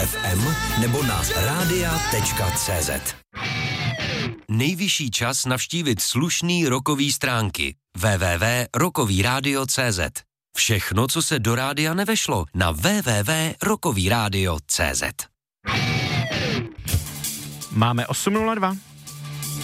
FM nebo na radia.cz. Nejvyšší čas navštívit slušný rockový stránky www.rockovyradio.cz. Všechno, co se do rádia nevešlo, na www.rockovyradio.cz. Máme 8:02.